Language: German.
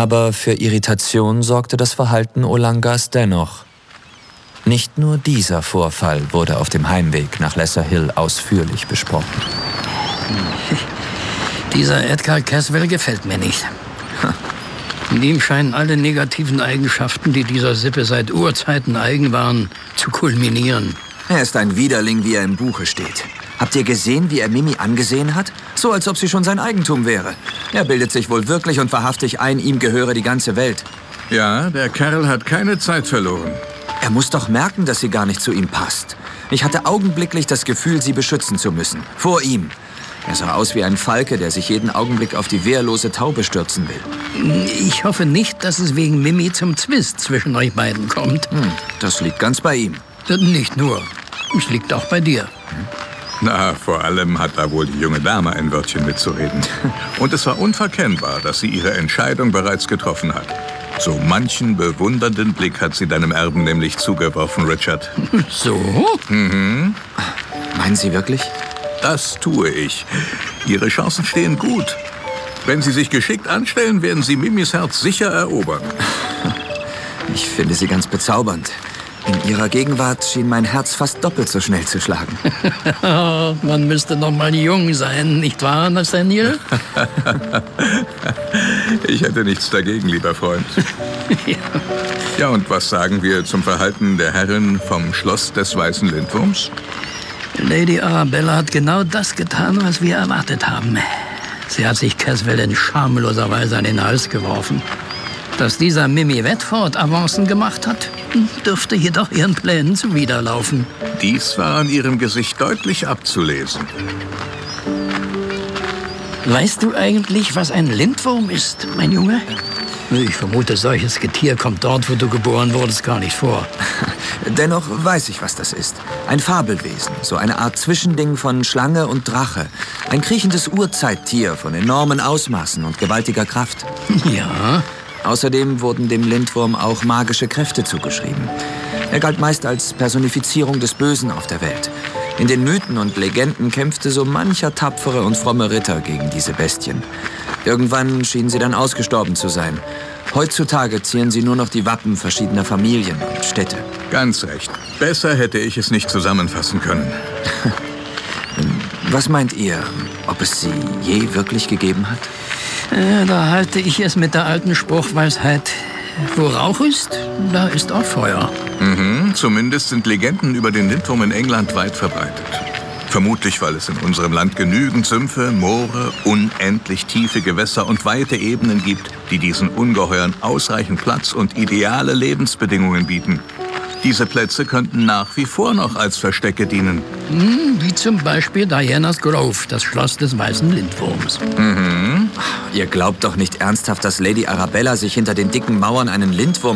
Aber für Irritation sorgte das Verhalten Olangas dennoch. Nicht nur dieser Vorfall wurde auf dem Heimweg nach Lesser Hill ausführlich besprochen. Dieser Edgar Caswell gefällt mir nicht. In ihm scheinen alle negativen Eigenschaften, die dieser Sippe seit Urzeiten eigen waren, zu kulminieren. Er ist ein Widerling, wie er im Buche steht. Habt ihr gesehen, wie er Mimi angesehen hat? So, als ob sie schon sein Eigentum wäre. Er bildet sich wohl wirklich und wahrhaftig ein, ihm gehöre die ganze Welt. Ja, der Kerl hat keine Zeit verloren. Er muss doch merken, dass sie gar nicht zu ihm passt. Ich hatte augenblicklich das Gefühl, sie beschützen zu müssen. Vor ihm. Er sah aus wie ein Falke, der sich jeden Augenblick auf die wehrlose Taube stürzen will. Ich hoffe nicht, dass es wegen Mimi zum Zwist zwischen euch beiden kommt. Das liegt ganz bei ihm. Nicht nur. Es liegt auch bei dir. Na, vor allem hat da wohl die junge Dame ein Wörtchen mitzureden. Und es war unverkennbar, dass sie ihre Entscheidung bereits getroffen hat. So manchen bewundernden Blick hat sie deinem Erben nämlich zugeworfen, Richard. So? Meinen Sie wirklich? Das tue ich. Ihre Chancen stehen gut. Wenn Sie sich geschickt anstellen, werden Sie Mimis Herz sicher erobern. Ich finde sie ganz bezaubernd. In ihrer Gegenwart schien mein Herz fast doppelt so schnell zu schlagen. Man müsste noch mal jung sein, nicht wahr, Nathaniel? Ich hätte nichts dagegen, lieber Freund. Ja, und was sagen wir zum Verhalten der Herrin vom Schloss des Weißen Lindwurms? Lady Arabella hat genau das getan, was wir erwartet haben. Sie hat sich Caswell in schamloser Weise an den Hals geworfen. Dass dieser Mimi Bedford Avancen gemacht hat, dürfte jedoch ihren Plänen zuwiderlaufen. Dies war an ihrem Gesicht deutlich abzulesen. Weißt du eigentlich, was ein Lindwurm ist, mein Junge? Ich vermute, solches Getier kommt dort, wo du geboren wurdest, gar nicht vor. Dennoch weiß ich, was das ist. Ein Fabelwesen, so eine Art Zwischending von Schlange und Drache. Ein kriechendes Urzeittier von enormen Ausmaßen und gewaltiger Kraft. Ja. Außerdem wurden dem Lindwurm auch magische Kräfte zugeschrieben. Er galt meist als Personifizierung des Bösen auf der Welt. In den Mythen und Legenden kämpfte so mancher tapfere und fromme Ritter gegen diese Bestien. Irgendwann schienen sie dann ausgestorben zu sein. Heutzutage zieren sie nur noch die Wappen verschiedener Familien und Städte. Ganz recht. Besser hätte ich es nicht zusammenfassen können. Was meint ihr, ob es sie je wirklich gegeben hat? Da halte ich es mit der alten Spruchweisheit: Wo Rauch ist, da ist auch Feuer. Zumindest sind Legenden über den Lindwurm in England weit verbreitet. Vermutlich, weil es in unserem Land genügend Sümpfe, Moore, unendlich tiefe Gewässer und weite Ebenen gibt, die diesen Ungeheuern ausreichend Platz und ideale Lebensbedingungen bieten. Diese Plätze könnten nach wie vor noch als Verstecke dienen. Wie zum Beispiel Dianas Grove, das Schloss des Weißen Lindwurms. Ihr glaubt doch nicht ernsthaft, dass Lady Arabella sich hinter den dicken Mauern einen Lindwurm